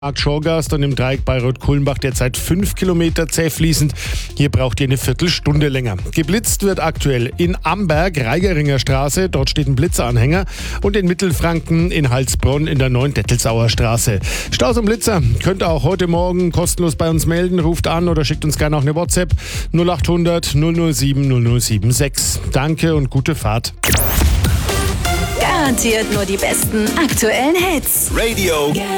Schorgast und im Dreieck Bayreuth-Kulmbach derzeit 5 Kilometer zäh fließend. Hier braucht ihr eine Viertelstunde länger. Geblitzt wird aktuell in Amberg, Reigeringer Straße, dort steht ein Blitzeranhänger, und in Mittelfranken in Heilsbronn in der 9. Dettelsauer Straße. Staus und Blitzer könnt ihr auch heute Morgen kostenlos bei uns melden. Ruft an oder schickt uns gerne auch eine WhatsApp 0800 007 076. Danke und gute Fahrt. Garantiert nur die besten aktuellen Hits. Radio